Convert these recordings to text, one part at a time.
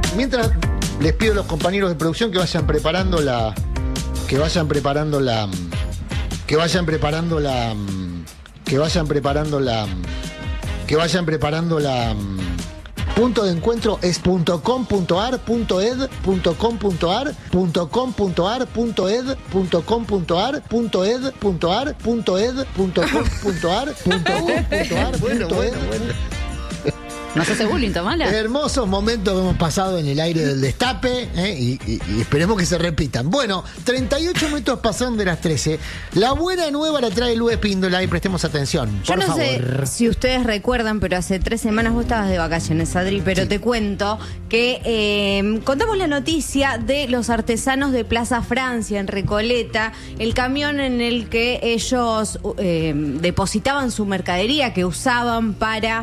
Mientras les pido a los compañeros de producción que vayan preparando la punto de encuentro es .com.ar, .ed, .com.ar, .com.ar, .ed, .com.ar, .ed, .ar, .ed, .com.ar, .u.ar, Bueno. ¿Nos hace bullying, Tamala? Hermosos momentos que hemos pasado en el aire del destape, y esperemos que se repitan. Bueno, 38 minutos pasaron de las 13. La buena nueva la trae Lu Espíndola y prestemos atención. Yo por no favor. sé si ustedes recuerdan, pero hace 3 semanas vos estabas de vacaciones, Adri, pero Sí. te cuento que contamos la noticia de los artesanos de Plaza Francia en Recoleta, el camión en el que ellos depositaban su mercadería que usaban para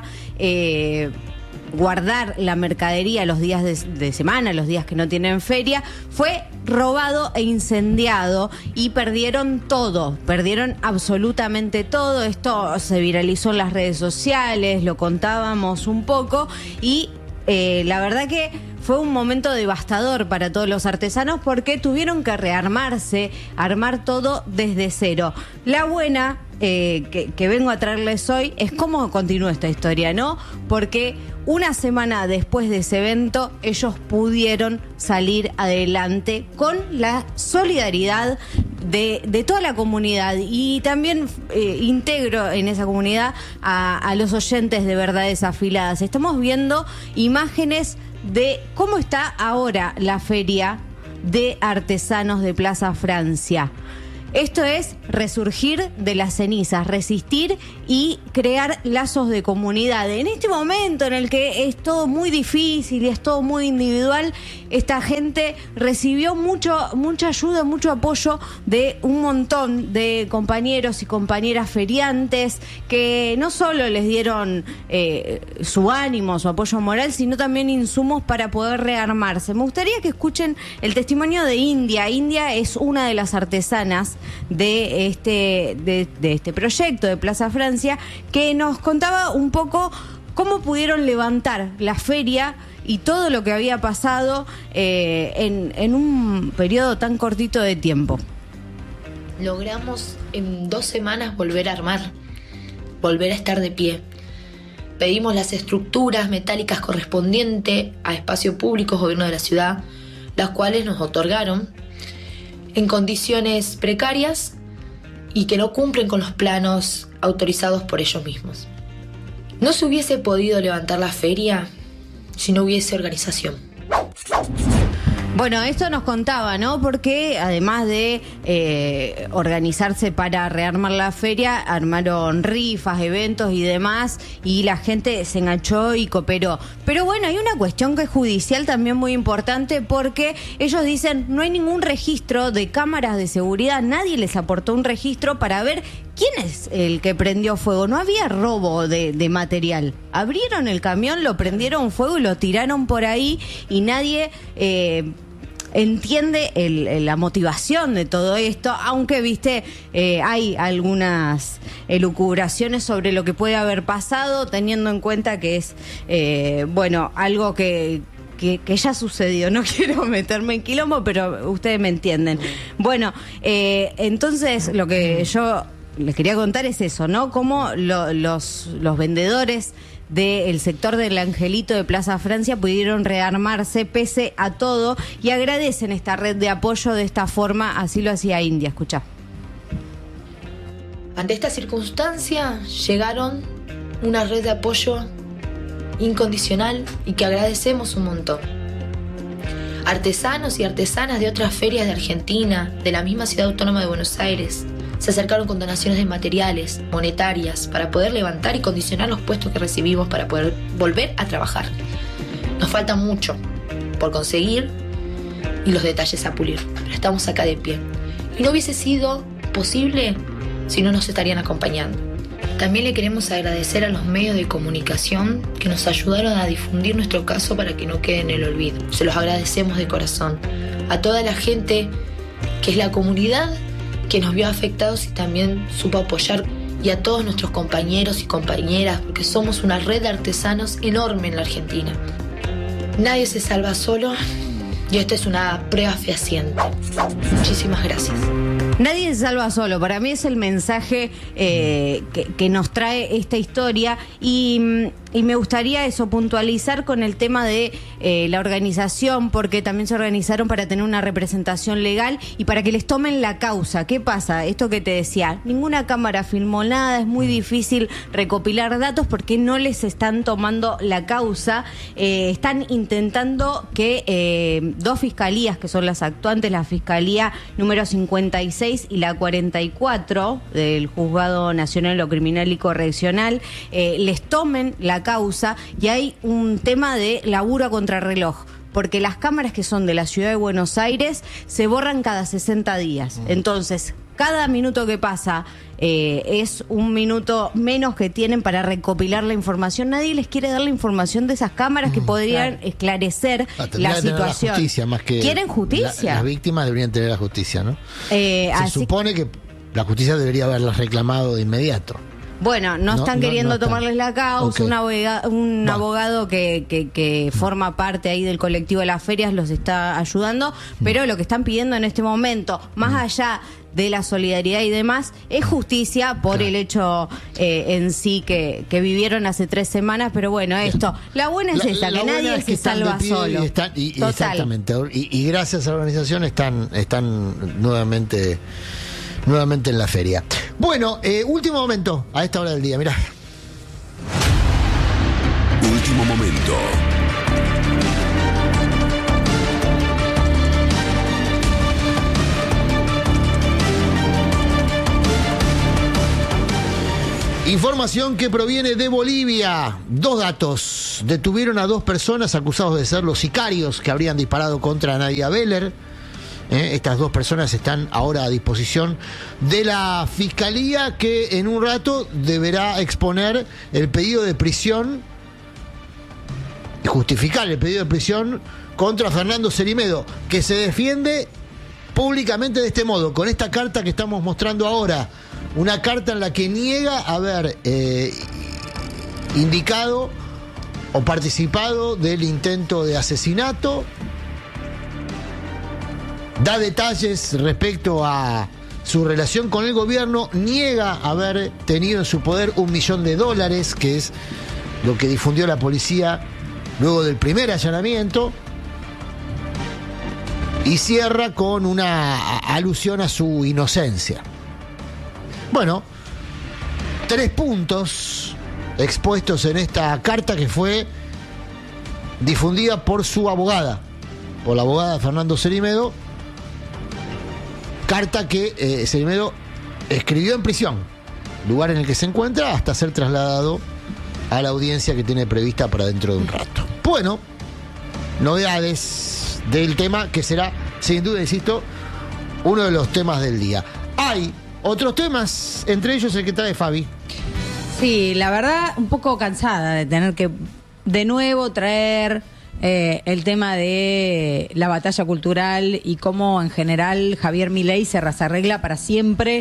guardar la mercadería los días de semana, los días que no tienen feria, fue robado e incendiado y perdieron todo, perdieron absolutamente todo. Esto se viralizó en las redes sociales, lo contábamos un poco y la verdad que fue un momento devastador para todos los artesanos porque tuvieron que rearmarse, armar todo desde cero. La buena que vengo a traerles hoy es cómo continúa esta historia, ¿no? Porque una semana después de ese evento, ellos pudieron salir adelante con la solidaridad de toda la comunidad y también integro en esa comunidad a los oyentes de Verdades Afiladas. Estamos viendo imágenes de cómo está ahora la feria de artesanos de Plaza Francia. Esto es resurgir de las cenizas, resistir y crear lazos de comunidad. En este momento en el que es todo muy difícil y es todo muy individual, esta gente recibió mucha ayuda, mucho apoyo de un montón de compañeros y compañeras feriantes que no solo les dieron su ánimo, su apoyo moral, sino también insumos para poder rearmarse. Me gustaría que escuchen el testimonio de India. India es una de las artesanas de este proyecto de Plaza Francia, que nos contaba un poco cómo pudieron levantar la feria y todo lo que había pasado en un periodo tan cortito de tiempo. Logramos en 2 semanas volver a armar, volver a estar de pie. Pedimos las estructuras metálicas correspondientes a espacios públicos, gobierno de la ciudad, las cuales nos otorgaron en condiciones precarias y que no cumplen con los planos autorizados por ellos mismos. No se hubiese podido levantar la feria si no hubiese organización. Bueno, esto nos contaba, ¿no? Porque además de organizarse para rearmar la feria, armaron rifas, eventos y demás, y la gente se enganchó y cooperó. Pero bueno, hay una cuestión que es judicial también muy importante, porque ellos dicen no hay ningún registro de cámaras de seguridad, nadie les aportó un registro para ver quién es el que prendió fuego. No había robo de material. Abrieron el camión, lo prendieron fuego y lo tiraron por ahí y nadie entiende la motivación de todo esto, aunque, viste, hay algunas elucubraciones sobre lo que puede haber pasado, teniendo en cuenta que es, algo que ya sucedió. No quiero meterme en quilombo, pero ustedes me entienden. Bueno, entonces lo que yo les quería contar es eso, ¿no? Cómo los vendedores del sector del Angelito de Plaza Francia pudieron rearmarse pese a todo y agradecen esta red de apoyo de esta forma. Así lo hacía India. Escuchá. Ante esta circunstancia llegaron una red de apoyo incondicional y que agradecemos un montón. Artesanos y artesanas de otras ferias de Argentina, de la misma Ciudad Autónoma de Buenos Aires, se acercaron con donaciones de materiales, monetarias, para poder levantar y condicionar los puestos que recibimos para poder volver a trabajar. Nos falta mucho por conseguir y los detalles a pulir, pero estamos acá de pie. Y no hubiese sido posible si no nos estarían acompañando. También le queremos agradecer a los medios de comunicación que nos ayudaron a difundir nuestro caso para que no quede en el olvido. Se los agradecemos de corazón. A toda la gente que es la comunidad que nos vio afectados y también supo apoyar, y a todos nuestros compañeros y compañeras, porque somos una red de artesanos enorme en la Argentina. Nadie se salva solo y esta es una prueba fehaciente. Muchísimas gracias. Nadie se salva solo. Para mí es el mensaje que nos trae esta historia y me gustaría eso, puntualizar con el tema de la organización, porque también se organizaron para tener una representación legal y para que les tomen la causa. ¿Qué pasa? Esto que te decía, ninguna cámara filmó nada, es muy difícil recopilar datos porque no les están tomando la causa. Están intentando que dos fiscalías, que son las actuantes, la fiscalía número 56 y la 44 del Juzgado Nacional de lo Criminal y Correccional, les tomen la causa, y hay un tema de laburo a contrarreloj, porque las cámaras que son de la ciudad de Buenos Aires se borran cada 60 días. Entonces, cada minuto que pasa es un minuto menos que tienen para recopilar la información. Nadie les quiere dar la información de esas cámaras que podrían esclarecer la situación. La justicia, más que ¿quieren justicia? Las víctimas deberían tener la justicia, ¿no? Se así supone que la justicia debería haberlas reclamado de inmediato. Bueno, no están queriendo tomarles la causa. Okay. Un abogado que forma parte ahí del colectivo de las ferias los está ayudando, pero lo que están pidiendo en este momento, más allá de la solidaridad y demás, es justicia por el hecho en sí que vivieron hace 3 semanas. Pero bueno, la buena es esta, que nadie se salva solo. Exactamente. Y gracias a la organización están nuevamente en la feria. Bueno, último momento a esta hora del día, mirá. Último momento. Información que proviene de Bolivia. 2 datos. Detuvieron a 2 personas acusados de ser los sicarios que habrían disparado contra Nadia Beller. Estas 2 personas están ahora a disposición de la Fiscalía, que en un rato deberá exponer el pedido de prisión y justificar el pedido de prisión contra Fernando Cerimedo, que se defiende públicamente de este modo, con esta carta que estamos mostrando ahora. Una carta en la que niega haber indicado o participado del intento de asesinato. Da detalles respecto a su relación con el gobierno, niega haber tenido en su poder $1 millón, que es lo que difundió la policía luego del primer allanamiento, y cierra con una alusión a su inocencia. Bueno, 3 puntos expuestos en esta carta que fue difundida por su abogada, por la abogada de Fernando Cerimedo. Carta que Cerimedo escribió en prisión, lugar en el que se encuentra, hasta ser trasladado a la audiencia que tiene prevista para dentro de un rato. Bueno, novedades del tema que será, sin duda, insisto, uno de los temas del día. Hay otros temas, entre ellos el que trae Fabi. Sí, la verdad, un poco cansada de tener que de nuevo traer el tema de la batalla cultural y cómo en general Javier Milei se arregla para siempre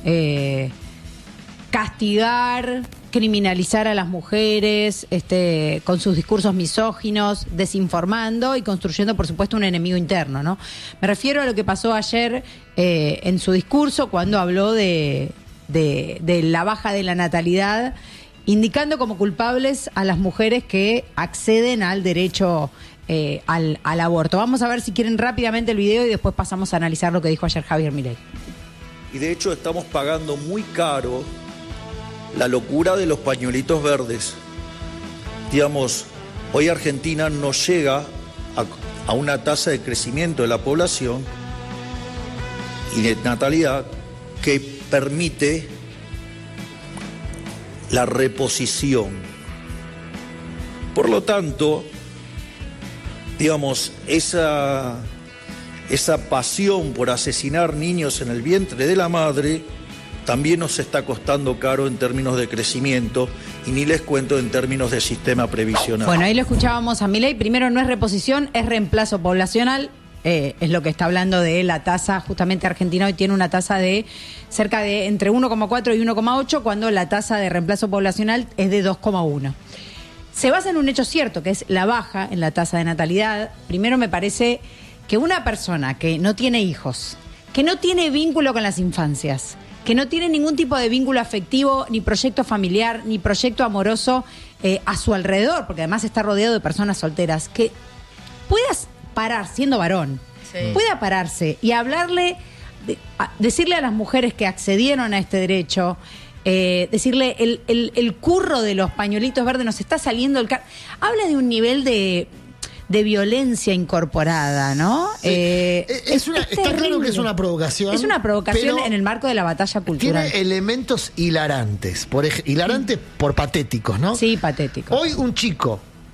castigar, criminalizar a las mujeres, con sus discursos misóginos, desinformando y construyendo, por supuesto, un enemigo interno, ¿no? Me refiero a lo que pasó ayer en su discurso cuando habló de la baja de la natalidad, indicando como culpables a las mujeres que acceden al derecho al aborto. Vamos a ver si quieren rápidamente el video y después pasamos a analizar lo que dijo ayer Javier Milei. Y de hecho estamos pagando muy caro la locura de los pañuelitos verdes. Digamos, hoy Argentina no llega a una tasa de crecimiento de la población y de natalidad que permite la reposición. Por lo tanto, digamos, esa pasión por asesinar niños en el vientre de la madre también nos está costando caro en términos de crecimiento y ni les cuento en términos de sistema previsional. Bueno, ahí lo escuchábamos a Milei. Primero, no es reposición, es reemplazo poblacional. Es lo que está hablando de la tasa. Justamente Argentina hoy tiene una tasa de cerca de entre 1,4 y 1,8, cuando la tasa de reemplazo poblacional es de 2,1. se basa en un hecho cierto, que es la baja en la tasa de natalidad. Primero, me parece que una persona que no tiene hijos, que no tiene vínculo con las infancias, que no tiene ningún tipo de vínculo afectivo, ni proyecto familiar, ni proyecto amoroso a su alrededor, porque además está rodeado de personas solteras, que puedas parar, siendo varón, pueda pararse y hablarle, decirle a las mujeres que accedieron a este derecho, decirle el curro de los pañuelitos verdes nos está saliendo habla de un nivel de violencia incorporada, ¿no? Sí. Está claro que es una provocación. Es una provocación en el marco de la batalla cultural. Tiene elementos hilarantes. Hilarantes por patéticos, ¿no? Sí, patéticos. Hoy un chico,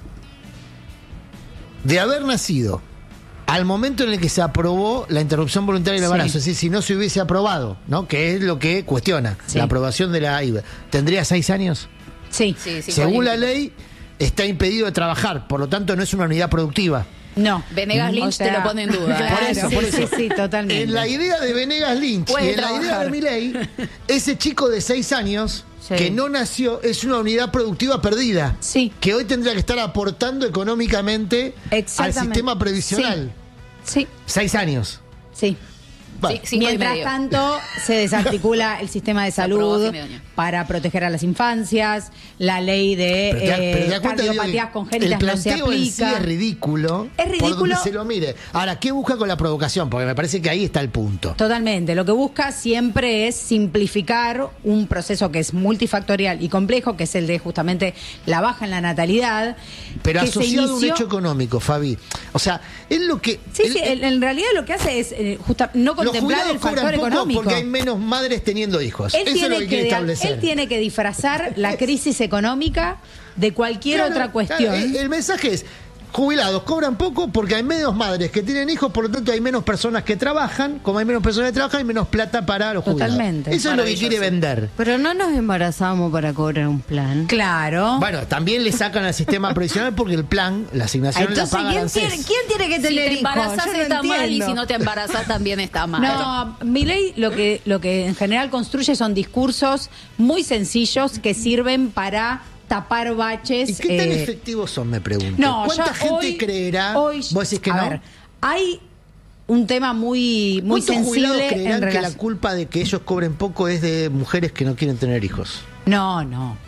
de haber nacido al momento en el que se aprobó la interrupción voluntaria del embarazo, es decir, si no se hubiese aprobado, ¿no? Que es lo que cuestiona, la aprobación de la IVA, ¿tendría 6 años? Sí. Según la ley, está impedido de trabajar, por lo tanto no es una unidad productiva. No. Venegas Lynch te lo pone en duda. Claro, por eso. Sí, totalmente. En la idea de Venegas Lynch y en la idea de Milei, ese chico de 6 años que no nació es una unidad productiva perdida. Sí. Que hoy tendría que estar aportando económicamente al sistema previsional. Sí. 6 años. Sí. Bueno. Mientras tanto, se desarticula el sistema de salud para proteger a las infancias, la ley de cardiopatías congénitas no se aplica. En sí es ridículo. Es ridículo. Por donde se lo mire. Ahora, ¿qué busca con la provocación? Porque me parece que ahí está el punto. Totalmente. Lo que busca siempre es simplificar un proceso que es multifactorial y complejo, que es el de justamente la baja en la natalidad. Pero asociado a un hecho económico, Fabi. O sea, es lo que... en realidad lo que hace es no contemplar el factor económico. Porque hay menos madres teniendo hijos. Eso es lo que quiere establecer. Él tiene que disfrazar la crisis económica de cualquier otra cuestión. El mensaje es: jubilados cobran poco porque hay menos madres que tienen hijos, por lo tanto hay menos personas que trabajan. Como hay menos personas que trabajan, hay menos plata para los jubilados. Totalmente. Eso es lo que quiere vender. Pero no nos embarazamos para cobrar un plan. Claro. Bueno, también le sacan al sistema previsional porque el plan, la asignación la paga la ANSES. ¿Quién tiene que tener hijos? Si te embarazas está mal y si no te embarazas también está mal. No, Milei lo que en general construye son discursos muy sencillos que sirven para tapar baches. ¿Y qué tan efectivos son, me pregunto? No, ¿cuánta gente creerá? ¿Vos decís que no? Ver, hay un tema muy sensible creerán en relación. que la culpa de que ellos cobren poco es de mujeres que no quieren tener hijos? No.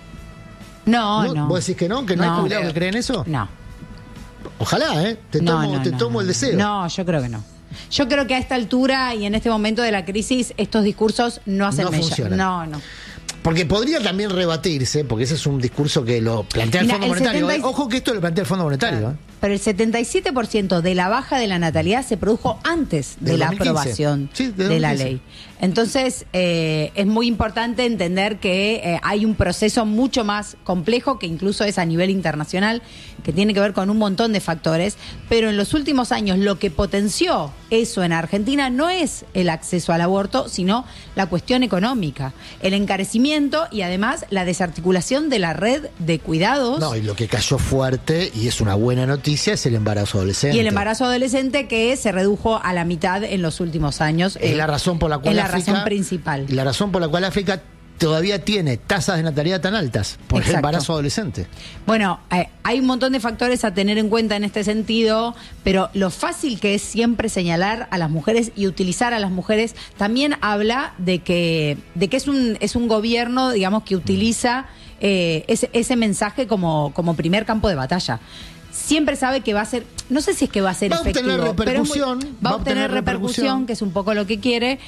¿Vos decís que no? ¿Que no hay jubilados que creen eso? No. Ojalá, ¿eh? Te tomo el deseo. No, yo creo que no. Yo creo que a esta altura y en este momento de la crisis estos discursos no hacen mella. No. Porque podría también rebatirse, porque ese es un discurso que lo plantea el Fondo Monetario. Ojo que esto lo plantea el Fondo Monetario. Pero el 77% de la baja de la natalidad se produjo antes de la 2015. aprobación de la ley. Entonces, es muy importante entender que hay un proceso mucho más complejo, que incluso es a nivel internacional, que tiene que ver con un montón de factores. Pero en los últimos años lo que potenció eso en Argentina no es el acceso al aborto, sino la cuestión económica, el encarecimiento y además la desarticulación de la red de cuidados. No, y lo que cayó fuerte, y es una buena noticia, es el embarazo adolescente. Y el embarazo adolescente, que se redujo a la mitad en los últimos años. Es la razón por la cual razón principal. La razón por la cual África todavía tiene tasas de natalidad tan altas por el embarazo adolescente. Bueno, hay un montón de factores a tener en cuenta en este sentido, pero lo fácil que es siempre señalar a las mujeres y utilizar a las mujeres también habla de que es un gobierno, digamos, que utiliza ese mensaje como primer campo de batalla. Siempre sabe que va a ser, no sé si es que va a ser efectivo, va a obtener repercusión, que es un poco lo que quiere,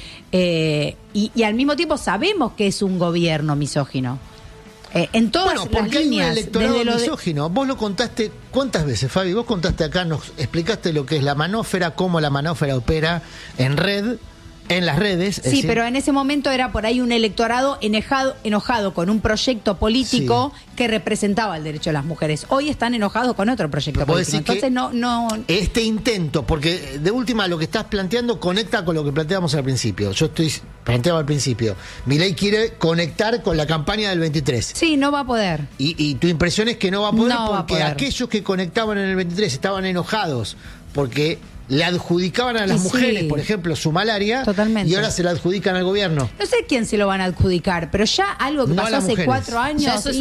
y al mismo tiempo sabemos que es un gobierno misógino. En todas las líneas. Hay un electorado misógino. Vos lo contaste, ¿cuántas veces, Fabi? Vos contaste acá, nos explicaste lo que es la manósfera, cómo la manósfera opera en red, en las redes. Sí, pero en ese momento era por ahí un electorado enojado con un proyecto político que representaba el derecho de las mujeres. Hoy están enojados con otro proyecto político. Entonces no. Este intento, porque de última lo que estás planteando conecta con lo que planteamos al principio. Planteaba al principio. Milei quiere conectar con la campaña del 23. Sí, no va a poder. Y tu impresión es que no va a poder porque aquellos que conectaban en el 23 estaban enojados porque le adjudicaban a las mujeres, por ejemplo, su malaria. Totalmente. Y ahora se la adjudican al gobierno. No sé quién se lo van a adjudicar, pero ya algo que pasó hace 4 años. Es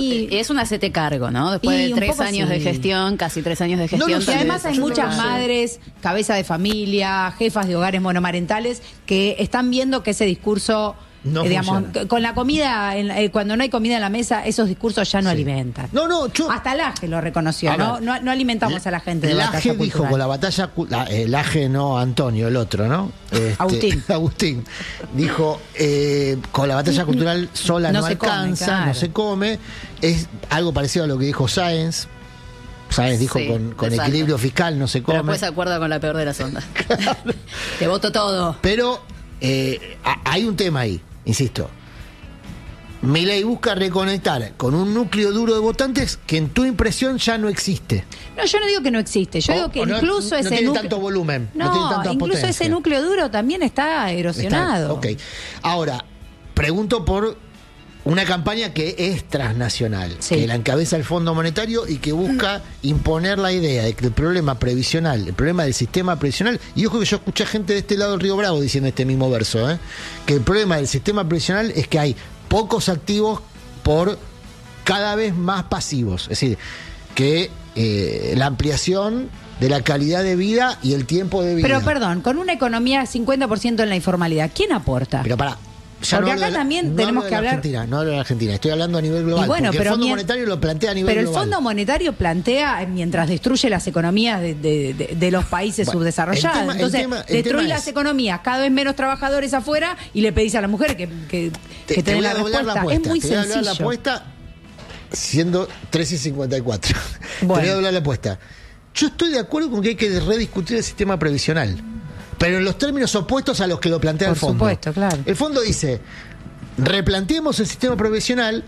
es un hacete cargo, ¿no? Después Y de un 3 poco años sí. de gestión, casi 3 años de No gestión. lo Y sé. además hay Yo muchas no sé. madres, cabeza de familia, jefas de hogares monomarentales que están viendo que ese discurso, No digamos, funciona. con la comida, cuando no hay comida en la mesa, esos discursos ya no alimentan. No, Hasta Laje lo reconoció, A ¿no? ver. No alimentamos a la gente de Laje batalla dijo cultural. con la batalla, Laje no Antonio, el otro, ¿no? Agustín. Agustín. Dijo, con la batalla cultural sola No no se come, alcanza, claro. no se come. Es algo parecido a lo que dijo Sáenz. Sáenz dijo Sí, con exacto. equilibrio fiscal no se Pero come. después se acuerda con la peor de las ondas. Te voto todo. Pero hay un tema ahí, insisto. Milei busca reconectar con un núcleo duro de votantes que en tu impresión ya no existe. No, yo no digo que no existe, yo digo que O no- incluso no ese tiene núcleo... tanto volumen, no No, tiene tanta incluso potencia. ese núcleo duro también está erosionado. Ok. Ahora, pregunto por una campaña que es transnacional, Sí. que la encabeza el Fondo Monetario y que busca imponer la idea de que el problema previsional, el problema del sistema previsional, y ojo que yo escuché gente de este lado del Río Bravo diciendo este mismo verso, que el problema del sistema previsional es que hay pocos activos por cada vez más pasivos. Es decir, que la ampliación de la calidad de vida y el tiempo de vida. Pero perdón, con una economía 50% en la informalidad, ¿quién aporta? Pero pará. Porque acá también tenemos que hablar- Argentina, no hablo de la Argentina, estoy hablando a nivel global. Y bueno, porque pero el Fondo mien- Monetario lo plantea a nivel Pero el global. Fondo Monetario plantea, mientras destruye las economías de los países Bueno, subdesarrollados. el Entonces, tema destruís las es- economías, cada vez menos trabajadores afuera y le pedís a la mujer que Te te dé voy la a doblar la respuesta. apuesta. Es muy te voy a doblar la sencillo. apuesta siendo 13.54. Te Bueno. voy a doblar la apuesta. Yo estoy de acuerdo con que hay que rediscutir el sistema previsional, pero en los términos opuestos a los que lo plantea Por el fondo. supuesto, claro. El fondo dice, replanteemos el sistema previsional,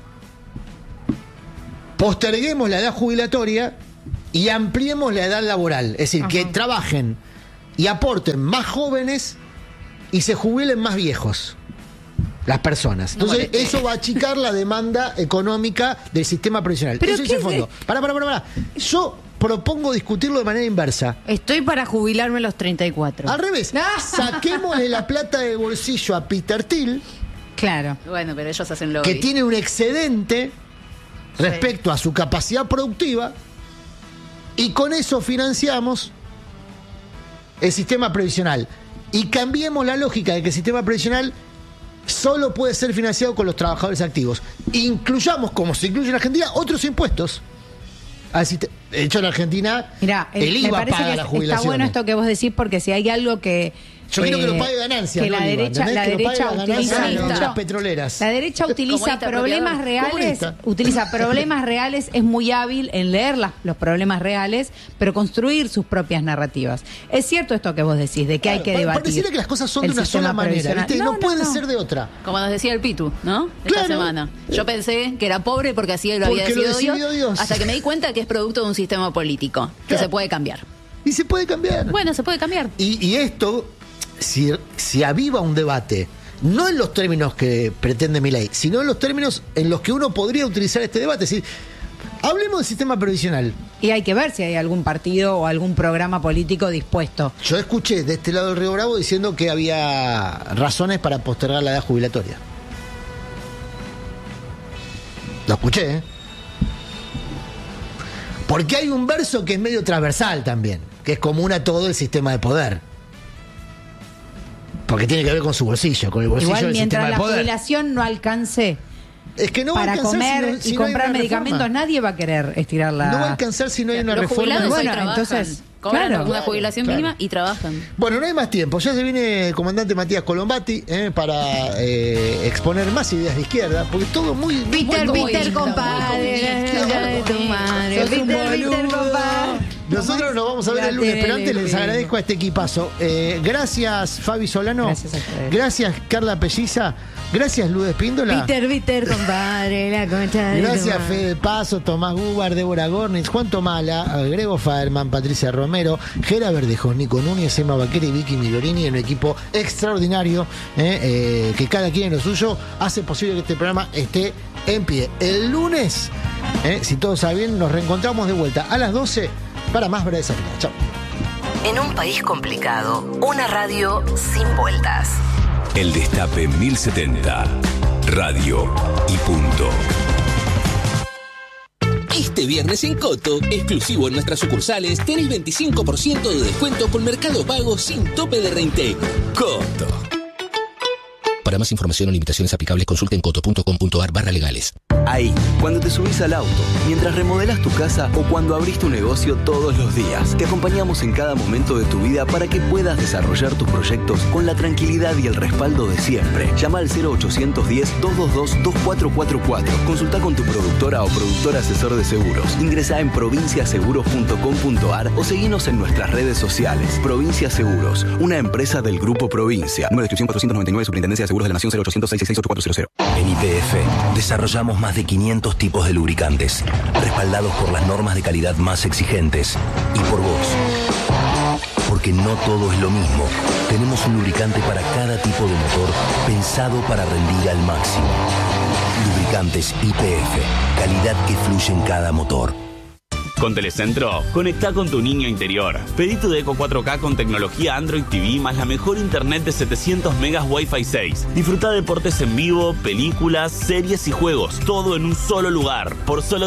posterguemos la edad jubilatoria y ampliemos la edad laboral. Es decir, que trabajen y aporten más jóvenes y se jubilen más viejos las personas. No Entonces, moleste. eso va a achicar la demanda económica del sistema previsional. Pero Eso dice ¿qué el fondo. Pará. Yo propongo discutirlo de manera inversa. Estoy para jubilarme a los 34. Al revés, saquémosle la plata del bolsillo a Peter Thiel, Claro. Bueno, pero ellos hacen lo que tiene un excedente respecto a su capacidad productiva, y con eso financiamos el sistema previsional. Y cambiemos la lógica de que el sistema previsional solo puede ser financiado con los trabajadores activos. Incluyamos, como se incluye en Argentina, otros impuestos. De hecho, en Argentina, Mirá, el me IVA parece paga que las está jubilaciones. bueno esto que vos decís, porque si hay algo que... Yo quiero que lo pague ganancias, que no la el IVA, derecha, ¿entendés? la Que lo derecha pague utiliza ganancias de las petroleras. La derecha utiliza Comunista problemas apropiador. reales, Comunista. utiliza problemas reales, es muy hábil en leer los problemas reales, pero construir sus propias narrativas. Es cierto esto que vos decís, de que hay que debatir. Pareciera que las cosas son de el una sistema sola manera, previsional. ¿viste? No puede ser de otra. Como nos decía el Pitu, ¿no? Esta Claro. semana. Yo pensé que era pobre porque así lo había Porque lo decidido decidió Dios. hasta que me di cuenta que es producto de un sistema político, que Claro. se puede cambiar. Y se puede cambiar. Bueno, se puede cambiar. Y esto, si aviva un debate, no en los términos que pretende Milei, sino en los términos en los que uno podría utilizar este debate. Es decir, hablemos del sistema previsional. Y hay que ver si hay algún partido o algún programa político dispuesto. Yo escuché de este lado del Río Bravo diciendo que había razones para postergar la edad jubilatoria. Lo escuché, ¿eh? Porque hay un verso que es medio transversal también, que es común a todo el sistema de poder. Porque tiene que ver con su bolsillo, con el bolsillo Igual del mientras sistema de la poder. jubilación no alcance Es que no va a para alcanzar comer si y no hay comprar una medicamentos, reforma. nadie va a querer estirar la... No va a alcanzar si no hay una Los reforma. jubilados hoy Bueno, trabajan. entonces, Cobran claro. una jubilación Claro. mínima y trabajan. Bueno, no hay más tiempo. Ya se viene el comandante Matías Colombati para exponer más ideas de izquierda, porque todo muy... Peter, muy- Peter, compadre, la concha de tu madre. Sos un Peter, boludo. Peter, compadre. Nosotros nos vamos a ver el lunes, pero antes les agradezco a este equipazo. Gracias, Fabi Solano. Gracias a ustedes. Gracias, Carla Pelliza. Gracias, Luz Espíndola. Peter, Peter, compadre, la concha de tu Gracias, madre. Fede Paso, Tomás Gubar, Débora Gornitz, Juan Tomala, Grego Faderman, Patricia Romero, Gera Verdejo, Nico Núñez, Emma Baqueri y Vicky Milorini, en un equipo extraordinario que cada quien en lo suyo hace posible que este programa esté en pie. El lunes, si todo sale bien, nos reencontramos de vuelta a las 12 para más Verdades Afiladas. Chao. En un país complicado, una radio sin vueltas. El Destape 1070. Radio y punto. Este viernes en Coto, exclusivo en nuestras sucursales, tenés 25% de descuento con Mercado Pago sin tope de reintegro. Coto. Para más información o limitaciones aplicables, consulta en coto.com.ar/legales. Ahí, cuando te subís al auto, mientras remodelas tu casa o cuando abrís tu negocio todos los días, te acompañamos en cada momento de tu vida para que puedas desarrollar tus proyectos con la tranquilidad y el respaldo de siempre. Llama al 0810-222-2444. Consulta con tu productora o productor asesor de seguros. Ingresa en provinciaseguros.com.ar o seguinos en nuestras redes sociales. Provincia Seguros, una empresa del Grupo Provincia. Número de inscripción 499, Superintendencia de Seguros de la Nación 0800-666-8400. En YPF desarrollamos más de 500 tipos de lubricantes, respaldados por las normas de calidad más exigentes y por vos. Porque no todo es lo mismo. Tenemos un lubricante para cada tipo de motor, pensado para rendir al máximo. Lubricantes YPF, calidad que fluye en cada motor. Con Telecentro, conectá con tu niño interior. Pedí tu Deco 4K con tecnología Android TV más la mejor internet de 700 megas Wi-Fi 6. Disfruta deportes en vivo, películas, series y juegos, todo en un solo lugar, por solo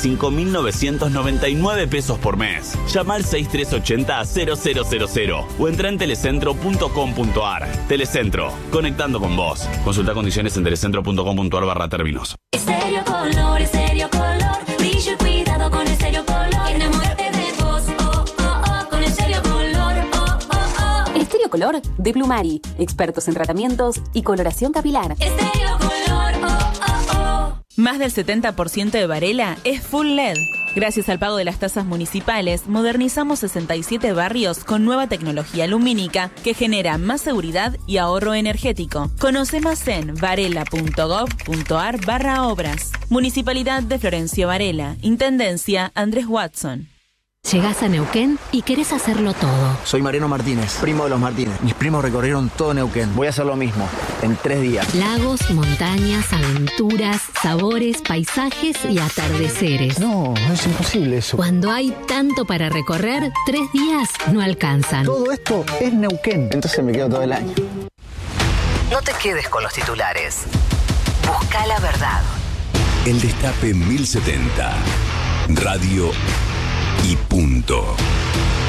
35.999 pesos por mes. Llama al 6380-0000 o entra en telecentro.com.ar. Telecentro, conectando con vos. Consulta condiciones en telecentro.com.ar/términos. Estéreo Color, Estéreo Color, brillo y cuidado con Estéreo Color. Enamórate de vos, oh, oh, oh, con Estéreo Color, oh, oh, oh. Estéreo Color de Plumari, expertos en tratamientos y coloración capilar. Estéreo Color, oh, oh, oh. Más del 70% de Varela es full LED. Gracias al pago de las tasas municipales, modernizamos 67 barrios con nueva tecnología lumínica que genera más seguridad y ahorro energético. Conoce más en varela.gov.ar/obras. Municipalidad de Florencio Varela. Intendencia Andrés Watson. Llegás a Neuquén y querés hacerlo todo. Soy Mariano Martínez, primo de los Martínez. Mis primos recorrieron todo Neuquén. Voy a hacer lo mismo, en 3 días. Lagos, montañas, aventuras, sabores, paisajes y atardeceres. No, es imposible eso. Cuando hay tanto para recorrer, 3 días no alcanzan. Todo esto es Neuquén. Entonces me quedo todo el año. No te quedes con los titulares. Busca la verdad. El Destape 1070. Radio y punto.